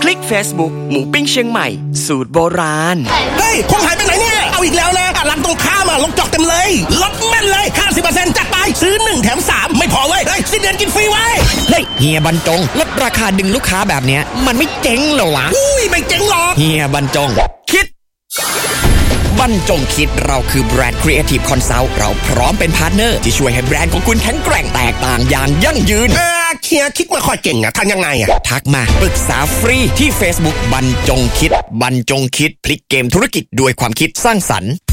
ลิก Facebook หมูปิ้งเชียงใหม่สูตรโบราณเฮ้ยคงหายไปไหนเนี่ยเอาอีกแล้วนะร้านตรงข้ามลงจอกเต็มเลยลดแม่นเลย 50% จัดไปซื้อ1แถม3ไม่พอเว้ยเฮ้ยสิ้นเดือนกินฟรีไว้เฮ้ยเฮียบรรจงลดราคาดึงลูกค้าแบบเนี้ยมันไม่เจ๊งเหรอวะอุ้ยไม่เจ๊งหรอกเฮียบรรจงคิดบรรจงคิดเราคือแบรนด์ Creative Consult เราพร้อมเป็นพาร์ทเนอร์ที่ช่วยให้แบรนด์ของคุณแข็งแกร่งแตกต่างอย่างยั่งยืนเฮียคิดมาค่อยเก่งทำยังไงทักมาปรึกษาฟรีที่ Facebook บรรจงคิดบรรจงคิดพลิกเกมธุรกิจด้วยความคิดสร้างสรรค์